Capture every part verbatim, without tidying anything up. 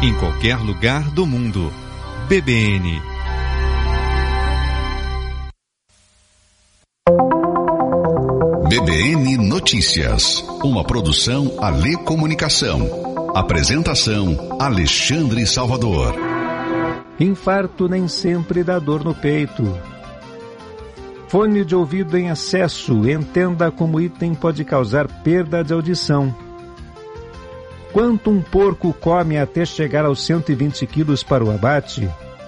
em qualquer lugar do mundo. B B N. B B N Notícias, uma produção Alê Comunicação. Apresentação Alexandre Salvador. Infarto nem sempre dá dor no peito. Fone de ouvido em excesso, entenda como o item pode causar perda de audição. Quanto um porco come até chegar aos cento e vinte quilos para o abate?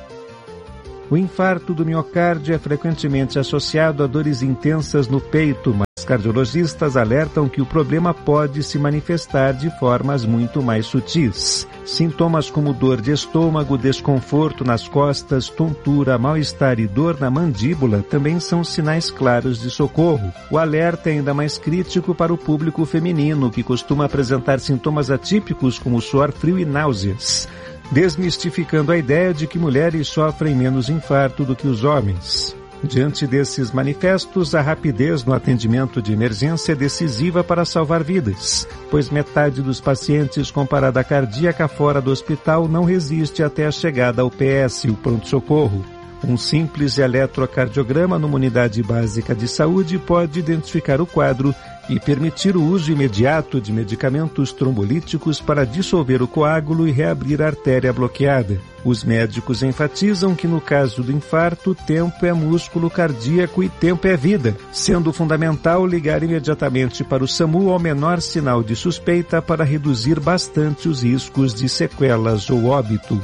O infarto do miocárdio é frequentemente associado a dores intensas no peito, mas cardiologistas alertam que o problema pode se manifestar de formas muito mais sutis. Sintomas como dor de estômago, desconforto nas costas, tontura, mal-estar e dor na mandíbula também são sinais claros de socorro. O alerta é ainda mais crítico para o público feminino, que costuma apresentar sintomas atípicos como suor frio e náuseas, desmistificando a ideia de que mulheres sofrem menos infarto do que os homens. Diante desses manifestos, a rapidez no atendimento de emergência é decisiva para salvar vidas, pois metade dos pacientes com parada cardíaca fora do hospital não resiste até a chegada ao P S, o pronto-socorro. Um simples eletrocardiograma numa unidade básica de saúde pode identificar o quadro e permitir o uso imediato de medicamentos trombolíticos para dissolver o coágulo e reabrir a artéria bloqueada. Os médicos enfatizam que no caso do infarto, tempo é músculo cardíaco e tempo é vida, sendo fundamental ligar imediatamente para o SAMU ao menor sinal de suspeita para reduzir bastante os riscos de sequelas ou óbito.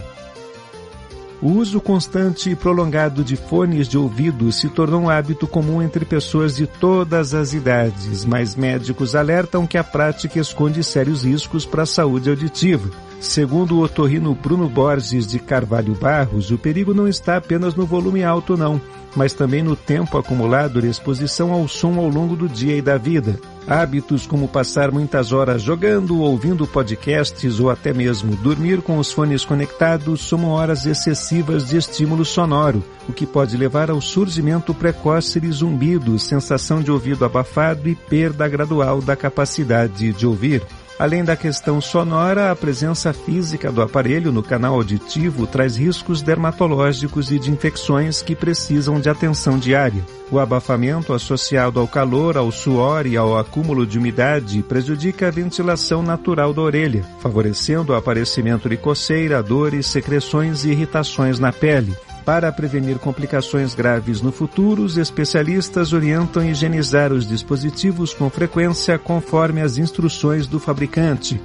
O uso constante e prolongado de fones de ouvido se tornou um hábito comum entre pessoas de todas as idades, mas médicos alertam que a prática esconde sérios riscos para a saúde auditiva. Segundo o otorrino Bruno Borges de Carvalho Barros, o perigo não está apenas no volume alto não, mas também no tempo acumulado de exposição ao som ao longo do dia e da vida. Hábitos como passar muitas horas jogando, ouvindo podcasts ou até mesmo dormir com os fones conectados somam horas excessivas de estímulo sonoro, o que pode levar ao surgimento precoce de zumbido, sensação de ouvido abafado e perda gradual da capacidade de ouvir. Além da questão sonora, a presença física do aparelho no canal auditivo traz riscos dermatológicos e de infecções que precisam de atenção diária. O abafamento associado ao calor, ao suor e ao acúmulo de umidade prejudica a ventilação natural da orelha, favorecendo o aparecimento de coceira, dores, secreções e irritações na pele. Para prevenir complicações graves no futuro, os especialistas orientam higienizar os dispositivos com frequência conforme as instruções do fabricante.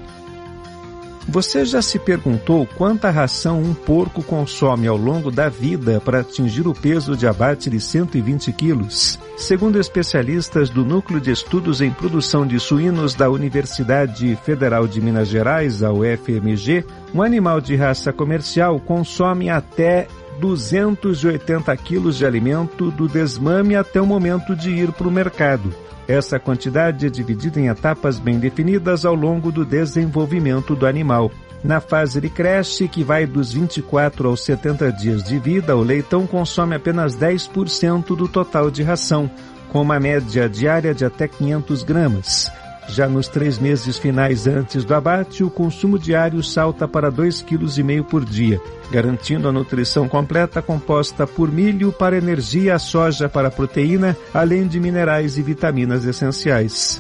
Você já se perguntou quanta ração um porco consome ao longo da vida para atingir o peso de abate de cento e vinte quilos? Segundo especialistas do Núcleo de Estudos em Produção de Suínos da Universidade Federal de Minas Gerais, a U F M G, um animal de raça comercial consome até duzentos e oitenta quilos de alimento do desmame até o momento de ir para o mercado. Essa quantidade é dividida em etapas bem definidas ao longo do desenvolvimento do animal. Na fase de creche, que vai dos vinte e quatro aos setenta dias de vida, o leitão consome apenas dez por cento do total de ração, com uma média diária de até quinhentas gramas. Já nos três meses finais antes do abate, o consumo diário salta para dois vírgula cinco quilos por dia, garantindo a nutrição completa composta por milho para energia, soja para proteína, além de minerais e vitaminas essenciais.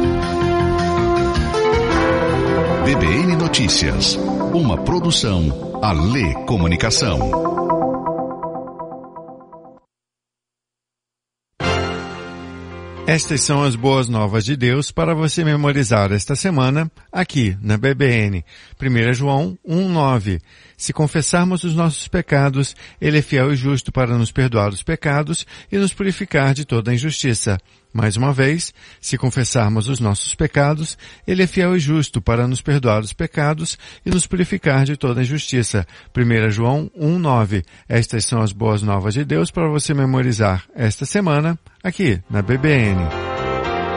B B N Notícias, uma produção Alê Comunicação. Estas são as boas novas de Deus para você memorizar esta semana aqui na B B N. primeiro João um, nove. Se confessarmos os nossos pecados, Ele é fiel e justo para nos perdoar os pecados e nos purificar de toda a injustiça. Mais uma vez, se confessarmos os nossos pecados, Ele é fiel e justo para nos perdoar os pecados e nos purificar de toda a injustiça. primeiro João um, nove. Estas são as boas novas de Deus para você memorizar esta semana aqui na B B N.